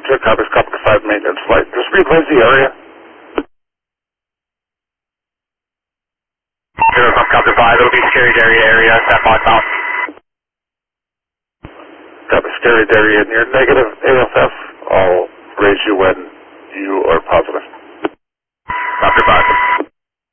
Sir, copies, copy 5 maintenance flight. Just replace the area. Zero, copy 5, it'll be Scary Dairy area, at 5 Mountain. Copy, Scary Dairy, and you're negative AFF. I'll raise you when you are positive.